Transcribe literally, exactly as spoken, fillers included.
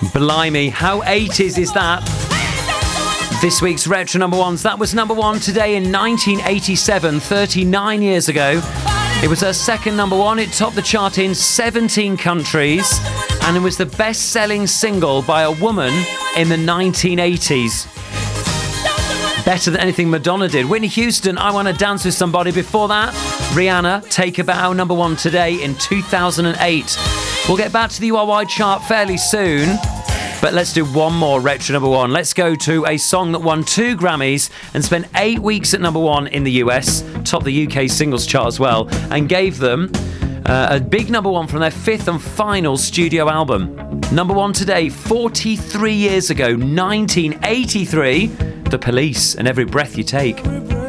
Blimey, how eighties is that? This week's Retro Number Ones. That was number one today in nineteen eighty-seven, thirty-nine years ago. It was her second number one. It topped the chart in seventeen countries, and it was the best-selling single by a woman in the nineteen eighties. Better than anything Madonna did. Whitney Houston, I Wanna Dance With Somebody. Before that, Rihanna, Take a Bow, number one today in two thousand eight. We'll get back to the U R Y chart fairly soon, but let's do one more Retro Number One. Let's go to a song that won two Grammys and spent eight weeks at number one in the U S, topped the U K singles chart as well, and gave them uh, a big number one from their fifth and final studio album. Number one today, forty-three years ago, nineteen eighty-three, The Police and Every Breath You Take.